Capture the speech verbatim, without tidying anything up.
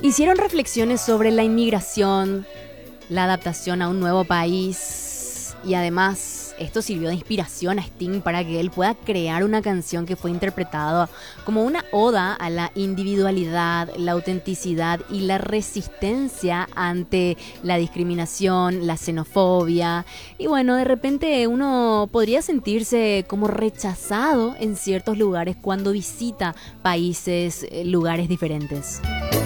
Hicieron reflexiones sobre la inmigración, la adaptación a un nuevo país y además esto sirvió de inspiración a Sting para que él pueda crear una canción que fue interpretada como una oda a la individualidad, la autenticidad y la resistencia ante la discriminación, la xenofobia. Y bueno, de repente uno podría sentirse como rechazado en ciertos lugares cuando visita países, eh, lugares diferentes.